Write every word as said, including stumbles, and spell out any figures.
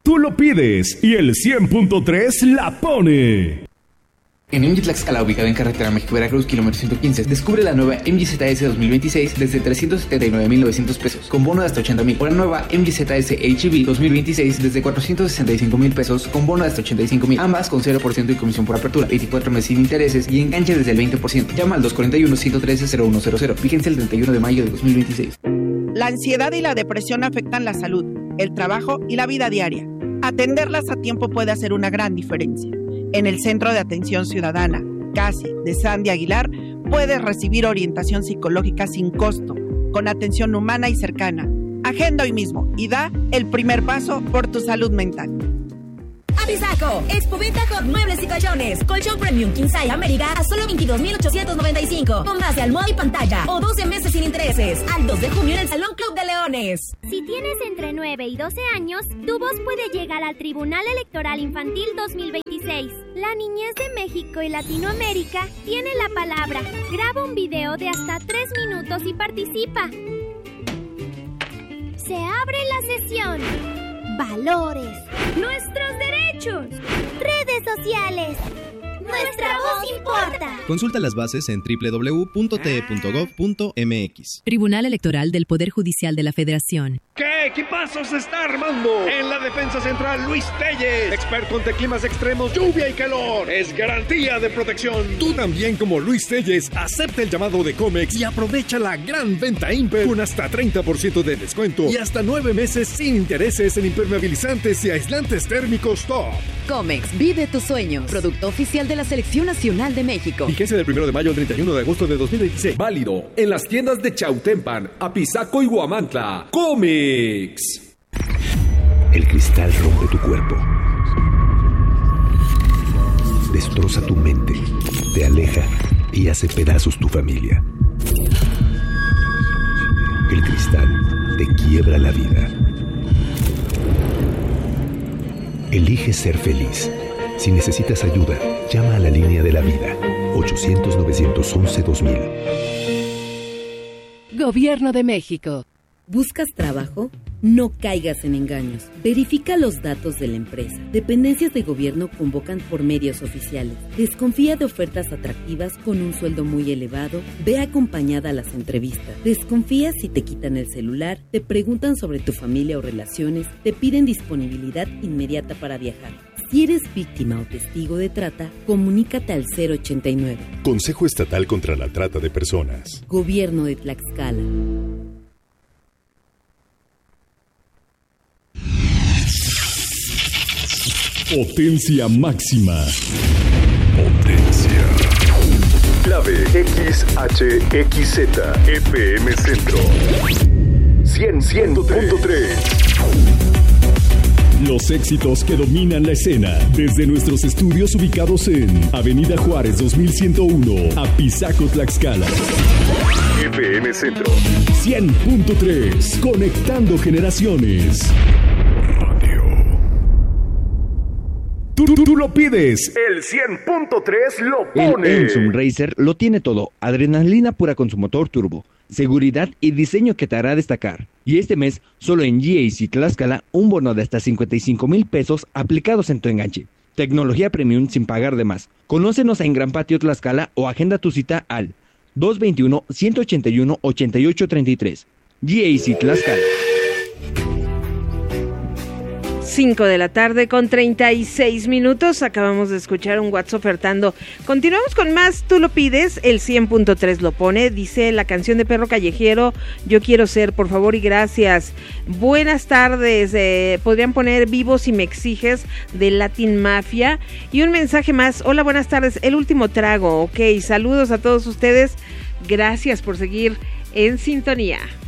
Tú lo pides y el cien punto tres la pone. En M G Tlaxcala, ubicado en carretera México-Veracruz, kilómetro ciento quince, descubre la nueva M G Z S dos mil veintiséis desde trescientos setenta y nueve mil novecientos pesos, con bono de hasta ochenta mil. O la nueva M G Z S H E V dos mil veintiséis desde cuatrocientos sesenta y cinco mil pesos, con bono de hasta ochenta y cinco mil. Ambas con cero por ciento y comisión por apertura, veinticuatro meses sin intereses y enganche desde el veinte por ciento. Llama al dos cuatro uno, uno uno tres, cero uno cero cero. Fíjense el treinta y uno de mayo de dos mil veintiséis. La ansiedad y la depresión afectan la salud, el trabajo y la vida diaria. Atenderlas a tiempo puede hacer una gran diferencia. En el Centro de Atención Ciudadana CASI de Sandy Aguilar puedes recibir orientación psicológica sin costo, con atención humana y cercana. Agenda hoy mismo y da el primer paso por tu salud mental. Apizaco, Expoventa Hot Muebles y Colchones. Colchón Premium King Size América a solo veintidós mil ochocientos noventa y cinco. Con base, almohada y pantalla. O doce meses sin intereses. Al dos de junio en el Salón Club de Leones. Si tienes entre nueve y doce años, tu voz puede llegar al Tribunal Electoral Infantil dos mil veintiséis. La niñez de México y Latinoamérica tiene la palabra. Graba un video de hasta tres minutos y participa. Se abre la sesión. Valores. Nuestros derechos. Redes sociales. Nuestra voz importa. Consulta las bases en doble u doble u doble u punto t e punto gov punto m x. Tribunal Electoral del Poder Judicial de la Federación. ¿Qué equipazo se está armando? En la defensa central, Luis Telles, experto ante climas extremos, lluvia y calor. Es garantía de protección. Tú también, como Luis Telles, acepta el llamado de Comex y aprovecha la gran venta Imper con hasta treinta por ciento de descuento y hasta nueve meses sin intereses en impermeabilizantes y aislantes térmicos top. Comex, vive tus sueños. Producto oficial de la Selección Nacional de México. Vigencia del primero de mayo al treinta y uno de agosto de dos mil veintiséis. Válido en las tiendas de Chautempan, Apizaco y Huamantla. Comex. El cristal rompe tu cuerpo. Destroza tu mente. Te aleja y hace pedazos tu familia. El cristal te quiebra la vida. Elige ser feliz. Si necesitas ayuda, llama a la línea de la vida. ochocientos, novecientos once, dos mil. Gobierno de México. ¿Buscas trabajo? No caigas en engaños. Verifica los datos de la empresa. Dependencias de gobierno convocan por medios oficiales. Desconfía de ofertas atractivas con un sueldo muy elevado. Ve acompañada a las entrevistas. Desconfía si te quitan el celular, te preguntan sobre tu familia o relaciones, te piden disponibilidad inmediata para viajar. Si eres víctima o testigo de trata, comunícate al cero ochenta y nueve. Consejo Estatal contra la Trata de Personas. Gobierno de Tlaxcala. Potencia máxima. Potencia. Clave X H X Z F M Centro. cien punto tres. Los éxitos que dominan la escena desde nuestros estudios ubicados en Avenida Juárez dos mil ciento uno, Apizaco, Tlaxcala. F M Centro. cien punto tres. Conectando generaciones. Tú, tú, tú lo pides. El cien punto tres lo pone. El Ensum Racer lo tiene todo. Adrenalina pura con su motor turbo, seguridad y diseño que te hará destacar. Y este mes, solo en G A C Tlaxcala, un bono de hasta cincuenta y cinco mil pesos aplicados en tu enganche. Tecnología premium sin pagar de más. Conócenos en Gran Patio Tlaxcala o agenda tu cita al dos dos uno, uno ocho uno, ocho ocho tres tres. G A C Tlaxcala. cinco de la tarde con treinta y seis minutos. Acabamos de escuchar un WhatsApp ofertando. Continuamos con más. Tú lo pides. El cien punto tres lo pone. Dice la canción de Perro Callejero. Yo quiero ser, por favor y gracias. Buenas tardes. Eh, podrían poner Vivo si me exiges de Latin Mafia. Y un mensaje más. Hola, buenas tardes. El último trago. Ok, saludos a todos ustedes. Gracias por seguir en sintonía.